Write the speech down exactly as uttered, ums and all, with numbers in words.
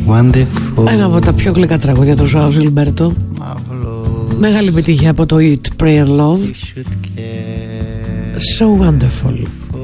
Wonderful. Ένα από τα πιο γλυκά τραγούδια του Ζωάου Ζιλμπέρτο. Μεγάλη επιτυχία από το Eat, Pray and Love. So wonderful.